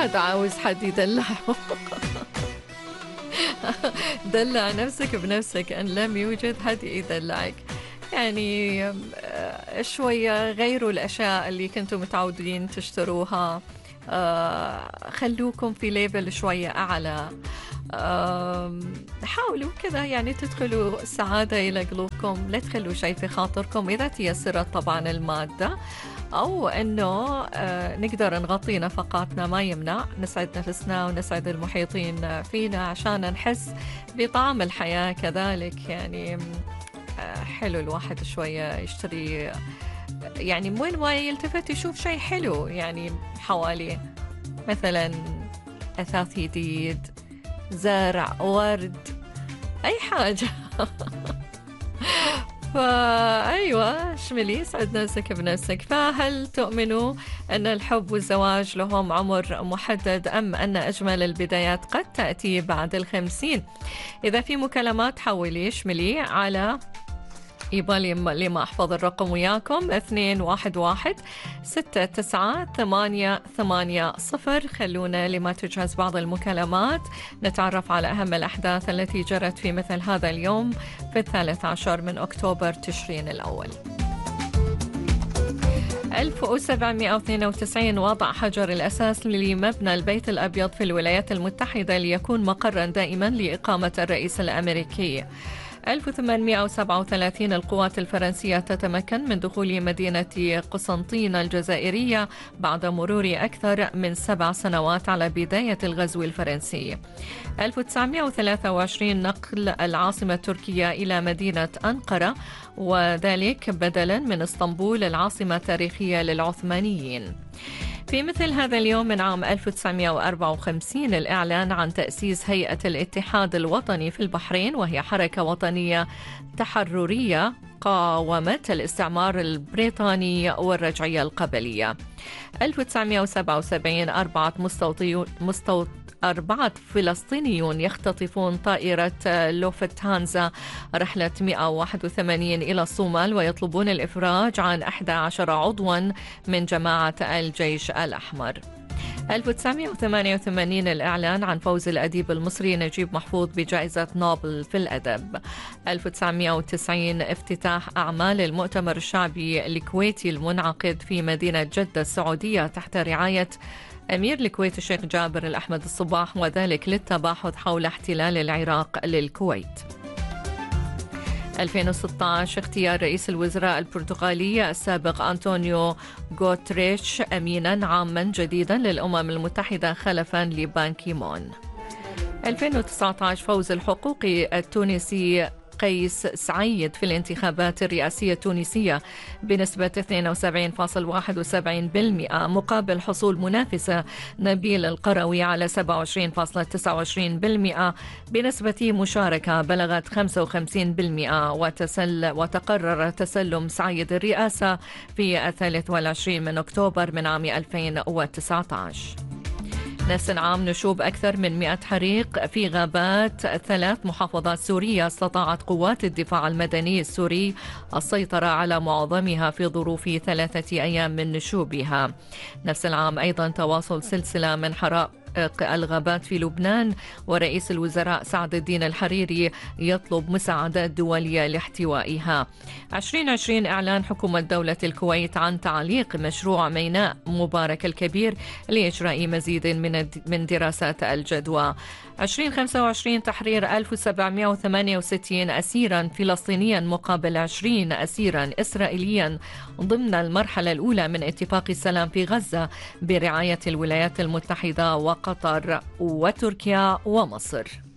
حد عاوز حد يدلعه. دلع نفسك بنفسك، أن لم يوجد حد يدلعك. يعني شوية غيروا الأشياء اللي كنتم متعودين تشتروها، خلوكم في ليفل شوية أعلى. حاولوا كذا يعني تدخلوا السعادة إلى قلوبكم، لا تخلوا شيء في خاطركم إذا تيسرت طبعا المادة، أو أنه نقدر نغطي نفقاتنا، ما يمنع نسعد نفسنا ونسعد المحيطين فينا عشان نحس بطعم الحياة كذلك. يعني حلو الواحد شوية يشتري، يعني من وين ما يلتفت يشوف شيء حلو يعني حواليه، مثلا أثاث جديد، زرع، ورد، أي حاجة. فأيوة شملي سعد نفسك بنفسك. فهل تؤمنوا أن الحب والزواج لهم عمر محدد، أم أن أجمل البدايات قد تأتي بعد 50؟ إذا في مكالمات حولي شملي على يبالي لما أحفظ الرقم وياكم 211-69-880. خلونا لما تجهز بعض المكالمات نتعرف على أهم الأحداث التي جرت في مثل هذا اليوم في 13 من أكتوبر تشرين الأول. 1792 وضع حجر الأساس لمبنى البيت الأبيض في الولايات المتحدة ليكون مقرا دائما لإقامة الرئيس الأمريكي. 1837 القوات الفرنسية تتمكن من دخول مدينة قسنطينة الجزائرية بعد مرور أكثر من 7 سنوات على بداية الغزو الفرنسي. 1923 نقل العاصمة التركية إلى مدينة أنقرة، وذلك بدلا من اسطنبول العاصمة التاريخية للعثمانيين. في مثل هذا اليوم من عام 1954 الإعلان عن تأسيس هيئة الاتحاد الوطني في البحرين، وهي حركة وطنية تحررية قاومت الاستعمار البريطاني والرجعية القبلية. 1977 4 فلسطينيون يختطفون طائرة لوفتهانزا رحلة 181 إلى الصومال، ويطلبون الإفراج عن 11 عضوا من جماعة الجيش الأحمر. 1988 الإعلان عن فوز الأديب المصري نجيب محفوظ بجائزة نوبل في الأدب. 1990 افتتاح أعمال المؤتمر الشعبي الكويتي المنعقد في مدينة جدة السعودية تحت رعاية أمير الكويت الشيخ جابر الأحمد الصباح، وذلك للتباحث حول احتلال العراق للكويت. 2016 اختيار رئيس الوزراء البرتغالي السابق أنطونيو غوتريش أمينا عاما جديدا للأمم المتحدة خلفا لبان كيمون. 2019 فوز الحقوقي التونسي قيس سعيد في الانتخابات الرئاسية التونسية بنسبة 72.71% مقابل حصول منافسة نبيل القروي على 27.29% بنسبة مشاركة بلغت 55%. وتقرر تسلم سعيد الرئاسة في 23 من أكتوبر من عام 2019. نفس العام نشوب أكثر من 100 حريق في غابات 3 محافظات سورية. استطاعت قوات الدفاع المدني السوري السيطرة على معظمها في ظروف 3 أيام من نشوبها. نفس العام أيضا تواصل سلسلة من حرائق الغابات في لبنان، ورئيس الوزراء سعد الدين الحريري يطلب مساعدات دولية لاحتوائها. 2020 إعلان حكومة دولة الكويت عن تعليق مشروع ميناء مبارك الكبير لإجراء مزيد من دراسات الجدوى. 2025 تحرير 1768 أسيرا فلسطينيا مقابل 20 أسيرا إسرائيليا ضمن المرحلة الأولى من اتفاق السلام في غزة برعاية الولايات المتحدة وقطر وتركيا ومصر.